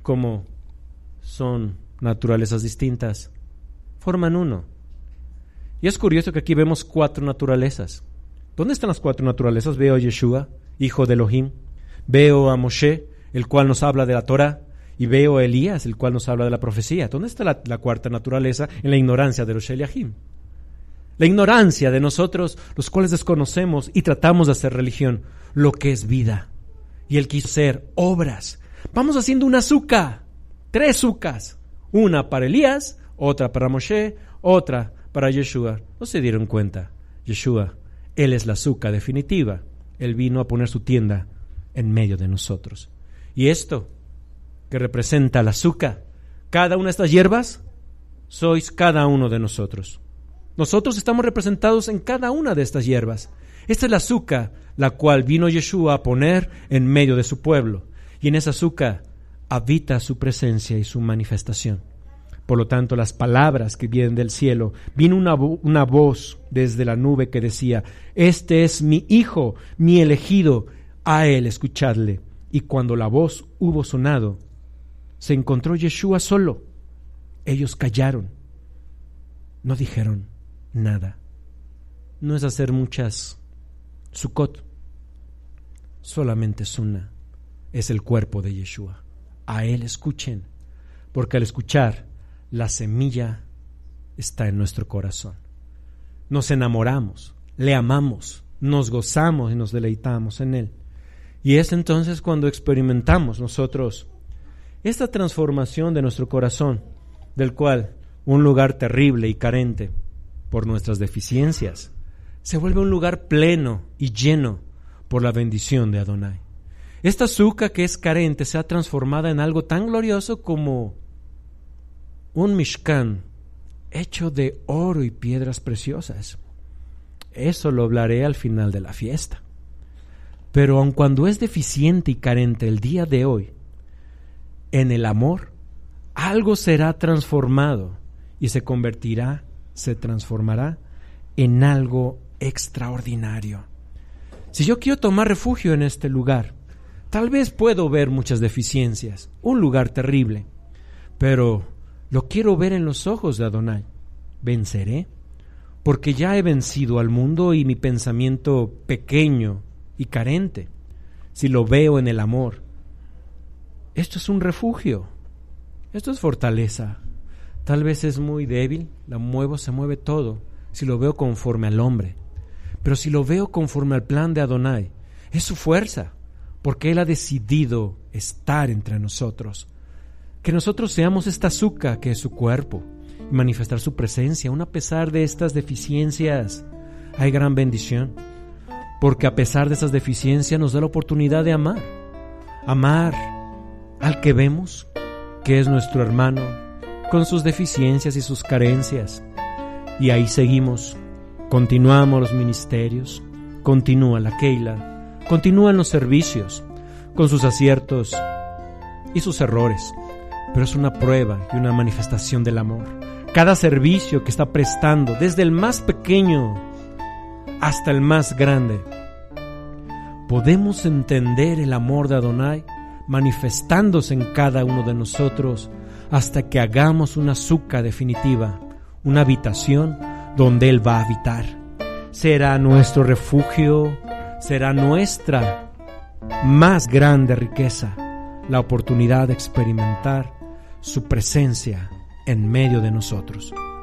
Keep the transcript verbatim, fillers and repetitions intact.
como son naturalezas distintas, forman uno. Y es curioso que aquí vemos cuatro naturalezas. ¿Dónde están las cuatro naturalezas? Veo a Yeshua, hijo de Elohim. Veo a Moshe, el cual nos habla de la Torah. Y veo a Elías, el cual nos habla de la profecía. ¿Dónde está la, la cuarta naturaleza? En la ignorancia de los Sheliahim. La ignorancia de nosotros, los cuales desconocemos y tratamos de hacer religión, lo que es vida. Y Él quiso hacer obras. Vamos haciendo una suca, tres sucas. Una para Elías, otra para Moshe, otra para Yeshua. No se dieron cuenta. Yeshua, Él es la suca definitiva. Él vino a poner su tienda en medio de nosotros. Y esto que representa la suca, cada una de estas hierbas, sois cada uno de nosotros. Nosotros estamos representados en cada una de estas hierbas. Esta es la suca, la cual vino Yeshua a poner en medio de su pueblo. Y en esa suca habita su presencia y su manifestación. Por lo tanto, las palabras que vienen del cielo, vino una, vo- una voz desde la nube que decía: este es mi hijo, mi elegido, a él escuchadle. Y cuando la voz hubo sonado, se encontró Yeshua solo. Ellos callaron, no dijeron nada. No es hacer muchas Sukkot, solamente es una, es el cuerpo de Yeshua. A él escuchen, porque al escuchar, la semilla está en nuestro corazón. Nos enamoramos, le amamos, nos gozamos y nos deleitamos en él. Y es entonces cuando experimentamos nosotros esta transformación de nuestro corazón, del cual un lugar terrible y carente por nuestras deficiencias se vuelve un lugar pleno y lleno por la bendición de Adonai. Esta suca que es carente se ha transformado en algo tan glorioso como un mishkan hecho de oro y piedras preciosas. Eso lo hablaré al final de la fiesta. Pero aun cuando es deficiente y carente el día de hoy, en el amor, algo será transformado y se convertirá, se transformará en algo extraordinario. Si yo quiero tomar refugio en este lugar, tal vez puedo ver muchas deficiencias, un lugar terrible, pero lo quiero ver en los ojos de Adonai. ¿Venceré? Porque ya he vencido al mundo y mi pensamiento pequeño y carente. Si lo veo en el amor, esto es un refugio, esto es fortaleza. Tal vez es muy débil, la muevo, se mueve todo, si lo veo conforme al hombre. Pero si lo veo conforme al plan de Adonai, es su fuerza, porque Él ha decidido estar entre nosotros. Que nosotros seamos esta suca que es su cuerpo, y manifestar su presencia, aun a pesar de estas deficiencias. Hay gran bendición, porque a pesar de esas deficiencias nos da la oportunidad de amar. Amar al que vemos, que es nuestro hermano, con sus deficiencias y sus carencias. Y ahí seguimos, continuamos los ministerios, continúa la Keila, continúan los servicios, con sus aciertos y sus errores, pero es una prueba y una manifestación del amor. Cada servicio que está prestando, desde el más pequeño hasta el más grande, podemos entender el amor de Adonai manifestándose en cada uno de nosotros hasta que hagamos una suca definitiva, una habitación donde Él va a habitar. Será nuestro refugio, será nuestra más grande riqueza, la oportunidad de experimentar su presencia en medio de nosotros.